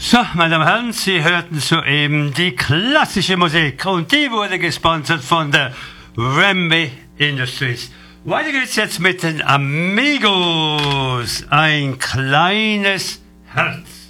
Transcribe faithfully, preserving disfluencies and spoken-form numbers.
So, meine Damen und Herren, Sie hörten soeben die klassische Musik und die wurde gesponsert von der Rembe Industries. Weiter geht's jetzt mit den Amigos. Ein kleines Herz.